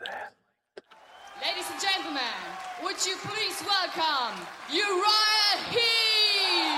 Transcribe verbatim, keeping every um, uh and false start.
Ladies and gentlemen, would you please welcome Uriah